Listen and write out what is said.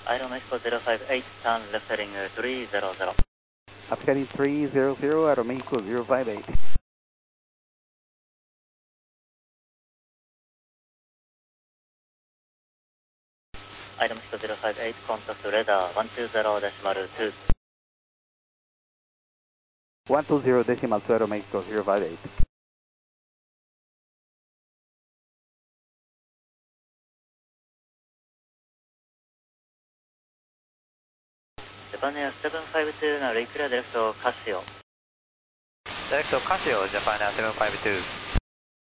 Aero Mexico 058, turn left heading 300. Up heading 300, Aeromexico 058. Aero Mexico 058, contact radar 120.2. 120.2 Aeromexico 058. Japan Air 752, now reclear direct to Casio. Direct to Casio, Japan Air 752.